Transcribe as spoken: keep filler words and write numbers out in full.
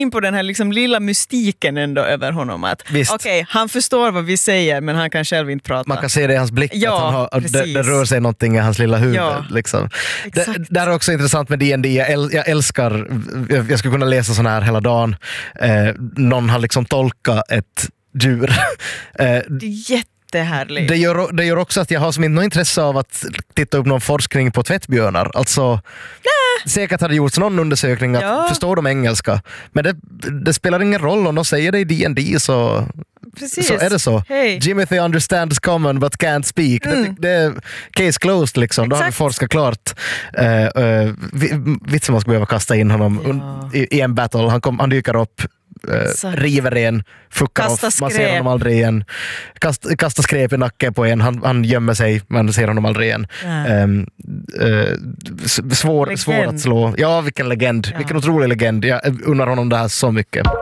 in på den här liksom lilla mystiken ändå över honom. Att okej, okay, han förstår vad vi säger men han kan själv inte prata. Man kan se det i hans blick, ja, att han har, det, det rör sig någonting i hans lilla huvud. Ja, liksom. Det, det är också intressant med D and D. Jag, äl, jag älskar, jag, jag skulle kunna läsa sån här hela dagen. Eh, någon har liksom tolkat ett djur. eh, det är jätte Det, det, gör, det gör också att jag har som inte något intresse av att titta upp någon forskning på tvättbjörnar. Alltså, Nä. säkert har det gjorts någon undersökning att ja. förstå de engelska. Men det, det spelar ingen roll om de säger det i D and D så, så är det så. Hey. Jimothy understands common but can't speak. Mm. Det, det är case closed liksom. Exakt. Då har vi forskat klart. Uh, uh, vitsen man ska behöva kasta in honom ja. i, i en battle. Han, kom, han dyker upp. Uh, river en, fuckar off, man ser honom aldrig igen. Kast, kastar skräp i nacken på en, han, han gömmer sig, man ser honom aldrig igen. Yeah. Um, uh, svår, svår att slå. Ja, vilken legend, ja. vilken otrolig legend. Jag undrar honom det här så mycket.